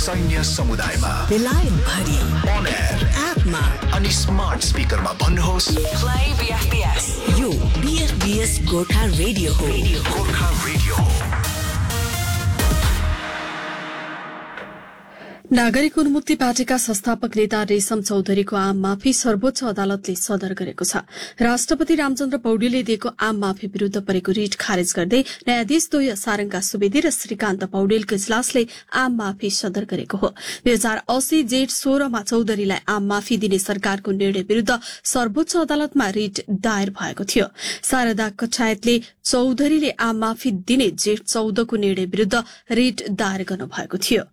सैन्य समुदायमा, बेलायत भरि, on air, एपमा अनि स्मार्ट स्पिकरमा भन्नुहोस् Play BFBS. यो BFBS गोर्खा रेडियो हो. गोर्खा रेडियो। नागरिक उन्मुक्ति पार्टीका संस्थापक नेता रेशम चौधरीको आम माफी सर्वोच्च अदालतले सदर गरेको छ। राष्ट्रपति रामचन्द्र पौडेलले दिएको आम माफी विरूद्ध परेको रिट खारेज गर्दै न्यायाधीश द्वय सारंगा सुवेदी र श्रीकान्त पौडेलको इजलासले आम माफी सदर गरेको हो। 2080 जेठ 16 मा चौधरीलाई आम माफी दिने सरकारको निर्णय विरूद्ध सर्वोच्च अदालतमा रिट दायर भएको थियो। शारदा कछायतले चौधरीले आम माफी दिने जेठ 14 को निर्णय विरूद्ध रिट दायर गर्नु भएको थियो।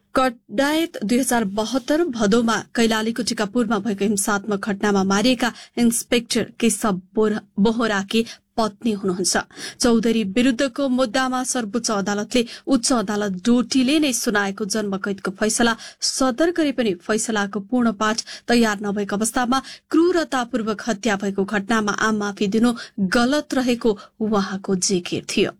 कडायत 2072 भदौमा कैलालीको टिकापुरमा भएको हिंसात्मक घटनामा मारिएका इन्सपेक्टर केशव बोहराकी पत्नी हुनुहुन्छ। चौधरी विरूद्धको मुद्दामा सर्वोच्च अदालतले उच्च अदालत डोटीले नै सुनाएको जन्मकैदको फैसला सदर गरे पनि फैसलाको पूर्ण पाठ तयार नभएको अवस्थामा क्रूरतापूर्वक हत्या भएको घटनामा आम माफी दिनु गलत रहेको उहाँको जिकिर थियो।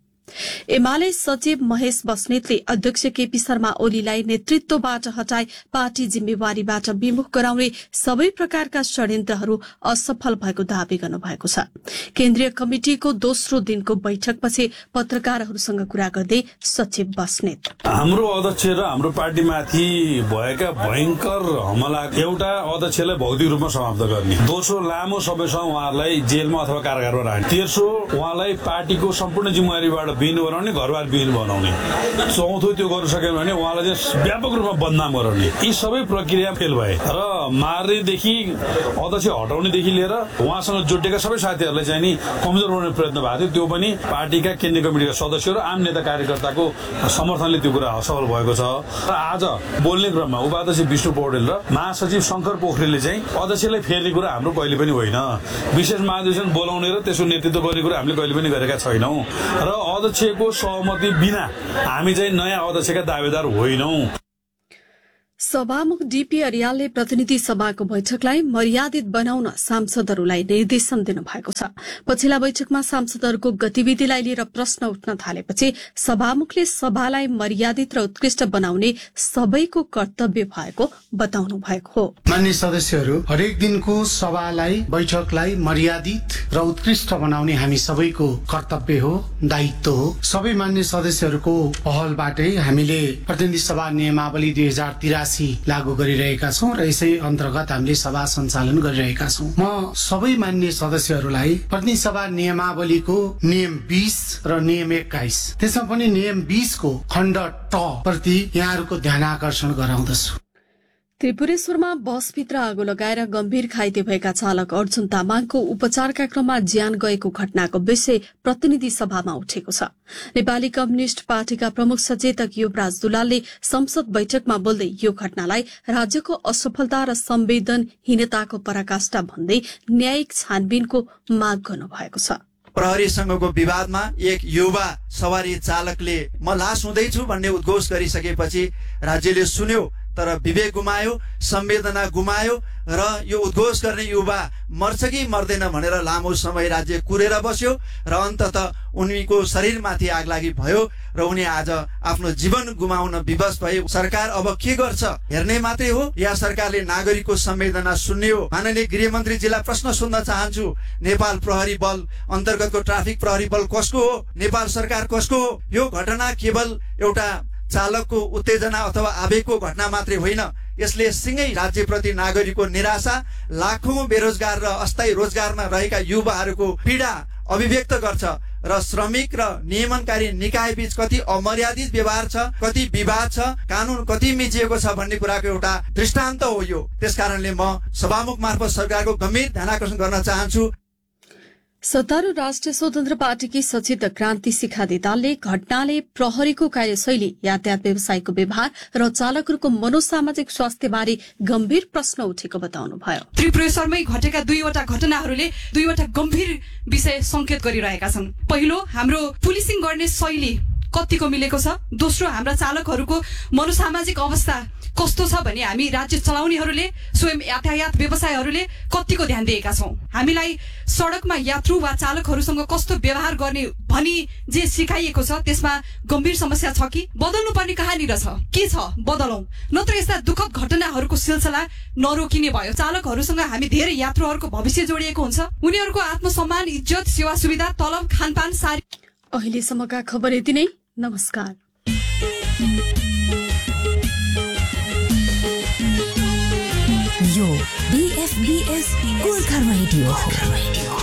एमाले सचिव महेश बस्नेतले अध्यक्ष केपी शर्मा ओलीलाई नेतृत्वबाट हटाई पार्टी जिम्मेवारीबाट विमुख गराउने सबै प्रकारका षड्यन्त्रहरू असफल भएको दावी गर्नुभएको छ। केन्द्रीय कमिटिको दोस्रो दिनको बैठकपछि पत्रकारहरूसँग कुरा गर्दै सचिव बस्नेत हाम्रो अध्यक्ष र हाम्रो पार्टीमाथि भएका भयंकर हमला एउटा अध्यक्षलाई भौतिक रूपमा समाप्त गर्ने, दोस्रो लामो समयसम्म उहाँलाई जेलमा अथवा कारागारमा राख्ने, तेस्रो उहाँलाई पार्टीको सम्पूर्ण जिम्मेवारीबाट विहीन बनाउने, घरबार विहीन बनाउने, चौथो त्यो गर्न सकेन भने उहाँलाई चाहिँ व्यापक रूपमा बदनाम गराउने, यी सबै प्रक्रिया फेल भए र मार्नेदेखि अध्यक्ष हटाउनेदेखि लिएर उहाँसँग जोडिएका सबै साथीहरूलाई चाहिँ नि कमजोर बनाउने प्रयत्न भएको थियो। त्यो पनि पार्टीका केन्द्रीय कमिटिका सदस्य र आम नेता कार्यकर्ताको समर्थनले त्यो कुरा सफल भएको छ। र आज बोल्ने क्रममा उपाध्यक्ष विष्णु पौडेल र महासचिव शंकर पोखरेलले चाहिँ अध्यक्षलाई फेर्ने कुरा हाम्रो कहिले पनि होइन, विशेष महाधिवेशन बोलाउने र त्यसको नेतृत्व गर्ने कुरा हामीले कहिले पनि गरेका छैनौं र अध्यक्षको सहमति बिना हामी चाहिँ नयाँ अध्यक्षका दावेदार होइनौं। सभामुख डीपी अर्यालले प्रतिनिधि सभाको बैठकलाई मर्यादित बनाउन सांसदहरूलाई निर्देशन दिनुभएको छ। पछिल्ला बैठकमा सांसदहरूको गतिविधिलाई लिएर प्रश्न उठ्न थालेपछि सभामुखले सभालाई मर्यादित र उत्कृष्ट बनाउने सबैको कर्तव्य भएको बताउनु भएको हो। मान्य सदस्यहरू, हरेक दिनको सभालाई बैठकलाई मर्यादित र उत्कृष्ट बनाउने हामी सबैको कर्तव्य हो, दायित्व हो। सबै मान्य सदस्यहरूको पहलबाटै हामीले प्रतिनिधि सभा नियमावली 2083 लागू गरिरहेका छौं र यसै अन्तर्गत हामीले सभा सञ्चालन गरिरहेका छौं। म सबै मान्य सदस्यहरूलाई प्रतिनिधि सभा नियमावलीको नियम 20 र नियम 21, त्यसमा पनि नियम 20 को खण्ड ट प्रति यहाँहरूको ध्यान आकर्षण गराउँदछु। त्रिपुरेश्वरमा बसभित्र आगो लगाएर गम्भीर घाइते भएका चालक अर्जुन तामाङको उपचारका क्रममा ज्यान गएको घटनाको विषय प्रतिनिधि सभामा उठेको छ। नेपाली कम्युनिष्ट पार्टीका प्रमुख सचेतक युवराज दुलालले संसद बैठकमा बोल्दै यो घटनालाई राज्यको असफलता र संवेदनहीनताको पराकाष्ठा भन्दै न्यायिक छानबिनको माग गर्नुभएको छ। प्रहरीसँगको विवादमा एक युवा सवारी चालकले म लास हुँदैछु भन्ने उद्घोष गरिसकेपछि राज्यले सुन्यो, तर विवेक गुमायो, संवेदना गुमायो र यो उद्घोष गर्ने युवा मर्छ कि मर्दैन भनेर लामो समय राज्य कुरेर बस्यो र अन्ततः उनीको शरीरमाथि आगलागी भयो र उनी आज आफ्नो जीवन गुमाउन विवश भए। सरकार अब के गर्छ हेर्ने मात्रै हो या सरकारले नागरिकको संवेदना सुन्ने हो? माननीय गृहमन्त्रीजीलाई प्रश्न सोध्न चाहन्छु, नेपाल प्रहरी बल अन्तर्गतको ट्राफिक प्रहरी बल कसको हो? नेपाल सरकार कसको हो? यो घटना केवल एउटा चालकको उत्तेजना अथवा आवेगको घटना मात्रै होइन, यसले सिंगै राज्यप्रति नागरिकको निराशा, लाखौं बेरोजगार र अस्थायी रोजगारमा रहेका युवाहरूको पीडा अभिव्यक्त गर्छ र श्रमिक र नियमनकारी निकाय बीच कति अमर्यादित व्यवहार छ, कति विवाद छ, कानून कति मिचिएको छ भन्ने कुराको एउटा दृष्टान्त हो यो। त्यसकारणले म सभामुख मार्फत सरकारको गम्भीर ध्यानाकर्षण गर्न चाहन्छु। सत्तारूढ़ राष्ट्रिय स्वतन्त्र पार्टीकी सचेतक क्रान्ति शिखा धितालले घटनाले प्रहरीको कार्यशैली, यातायात व्यवसायको व्यवहार र चालकहरूको मनोसामाजिक स्वास्थ्यबारे गम्भीर प्रश्न उठेको बताउनुभयो। त्रिपुरेश्वरमै घटेका दुईवटा घटनाहरूले दुईवटा गम्भीर विषय संकेत गरिरहेका छन्। पहिलो, हाम्रो पुलिसिङ गर्ने शैली कतिको मिलेको छ। दोस्रो, हाम्रा चालकहरूको मनोसामाजिक अवस्था कस्तो छ भने हामी राज्य चलाउनेहरूले स्वयं यातायात व्यवसायहरूले कतिको ध्यान दिएका छौं। हामीलाई सडकमा यात्रु वा चालकहरूसँग कस्तो व्यवहार गर्ने भनी जे सिकाइएको छ त्यसमा गम्भीर समस्या छ कि बदल्नु पर्ने कहाँनिर छ, के छ बदलौं, नत्र यस्ता दुःखद घटनाहरूको सिलसिला नरोकिने भयो। चालकहरूसँग हामी धेरै यात्रुहरूको भविष्य जोडिएको हुन्छ, उनीहरूको आत्मसम्मान, इज्जत, सेवा सुविधा, तलब, खानपान सारी। अहिलेसम्मका खबर यति नै। नमस्कार। यो BFBS गोर्खा रेडियो हो।